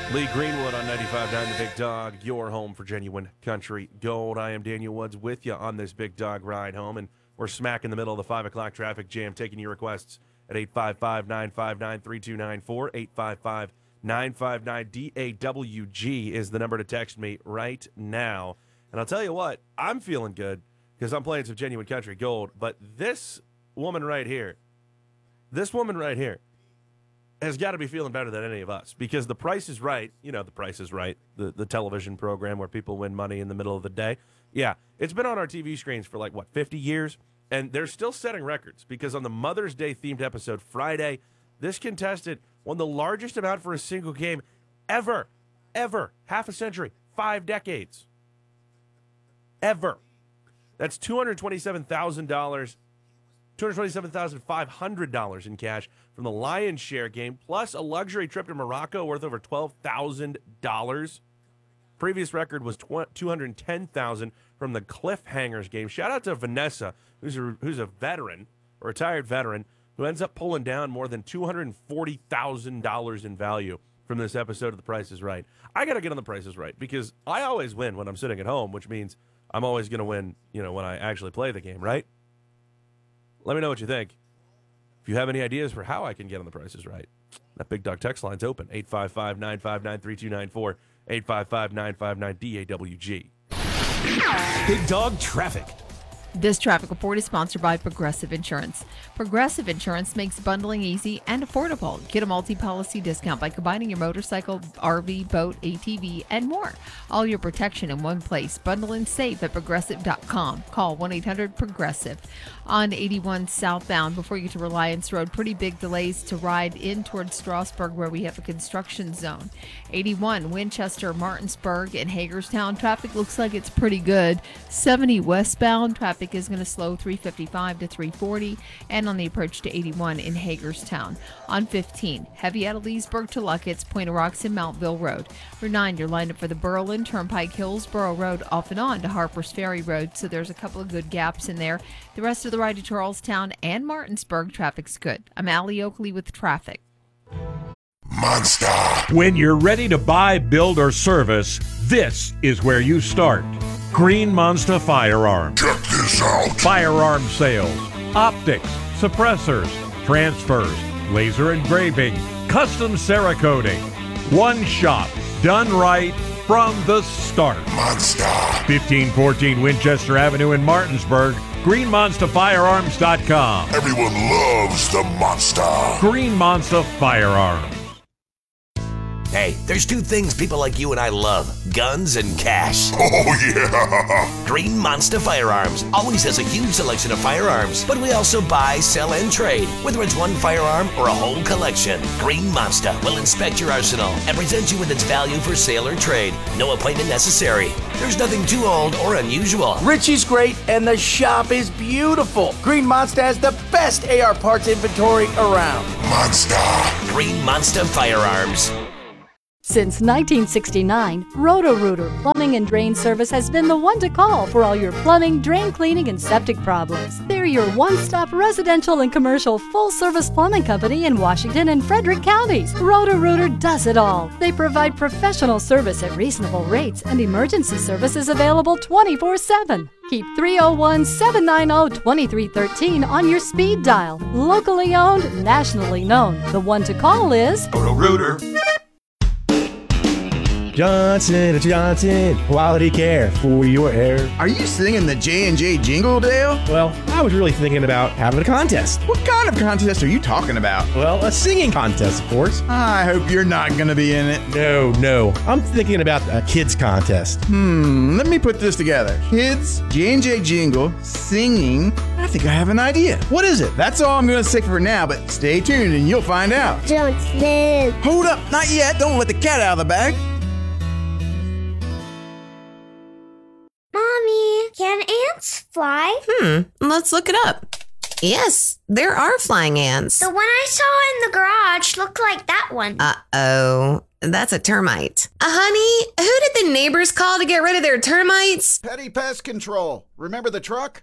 Lee Greenwood on 95.9 The Big Dog, your home for genuine country gold. I am Daniel Woods with you on this Big Dog ride home, and we're smack in the middle of the 5 o'clock traffic jam, taking your requests at 855-959-3294. 855-959-DAWG is the number to text me right now. And I'll tell you what, I'm feeling good because I'm playing some genuine country gold, but this woman right here has got to be feeling better than any of us, because The Price is Right, you know, The Price is Right, the television program where people win money in the middle of the day. Yeah, it's been on our TV screens for 50 years, and they're still setting records, because on the Mother's Day themed episode Friday, this contestant won the largest amount for a single game ever, half a century, 5 decades, ever. That's $227,500 in cash from the Lion's Share game, plus a luxury trip to Morocco worth over $12,000. Previous record was $210,000 from the Cliffhangers game. Shout out to Vanessa, who's a veteran, a retired veteran, who ends up pulling down more than $240,000 in value from this episode of The Price is Right. I got to get on The Price is Right because I always win when I'm sitting at home, which means I'm always going to win, when I actually play the game, right? Let me know what you think. If you have any ideas for how I can get on The Price is Right, that Big Dog text line's open. 855-959-3294. 855-959-DAWG. Big Dog Traffic. This traffic report is sponsored by Progressive Insurance. Progressive Insurance makes bundling easy and affordable. Get a multi-policy discount by combining your motorcycle, RV, boat, ATV, and more. All your protection in one place. Bundle and save at Progressive.com. Call 1-800-PROGRESSIVE. On 81 southbound, before you get to Reliance Road, pretty big delays to ride in towards Strasburg, where we have a construction zone. 81 Winchester, Martinsburg, and Hagerstown. Traffic looks like it's pretty good. 70 westbound, traffic is going to slow 355 to 340, and on the approach to 81 in Hagerstown. On 15, heavy out of Leesburg to Luckett's, Point of Rocks, and Mountville Road. Route 9, you're lined up for the Berlin Turnpike, Hillsborough Road, off and on to Harper's Ferry Road, so there's a couple of good gaps in there. The rest of the ride to Charlestown and Martinsburg, traffic's good. I'm Allie Oakley with traffic. Monster. When you're ready to buy, build, or service, this is where you start. Green Monster Firearms. Check this out. Firearm sales, optics, suppressors, transfers, laser engraving, custom Cerakoting. One shop, done right from the start. Monster. 1514 Winchester Avenue in Martinsburg. GreenMonsterFirearms.com. Everyone loves the monster. Green Monster Firearms. Hey, there's two things people like you and I love: guns and cash. Oh, yeah. Green Monster Firearms always has a huge selection of firearms, but we also buy, sell, and trade, whether it's one firearm or a whole collection. Green Monster will inspect your arsenal and present you with its value for sale or trade. No appointment necessary. There's nothing too old or unusual. Richie's great, and the shop is beautiful. Green Monster has the best AR parts inventory around. Monster. Green Monster Firearms. Since 1969, Roto-Rooter Plumbing and Drain Service has been the one to call for all your plumbing, drain cleaning, and septic problems. They're your one-stop residential and commercial full-service plumbing company in Washington and Frederick counties. Roto-Rooter does it all. They provide professional service at reasonable rates, and emergency service is available 24/7. Keep 301-790-2313 on your speed dial. Locally owned, nationally known. The one to call is Roto-Rooter. Johnson & Johnson, quality care for your hair. Are you singing the J&J jingle, Dale? Well, I was really thinking about having a contest. What kind of contest are you talking about? Well, a singing contest, of course. I hope you're not going to be in it. No. I'm thinking about a kids contest. Let me put this together. Kids, J&J jingle, singing. I think I have an idea. What is it? That's all I'm going to say for now, but stay tuned and you'll find out. Johnson. Hold up, not yet. Don't let the cat out of the bag. Mommy, can ants fly? Let's look it up. Yes, there are flying ants. The one I saw in the garage looked like that one. Uh-oh, that's a termite. Honey, who did the neighbors call to get rid of their termites? Petty Pest Control. Remember the truck?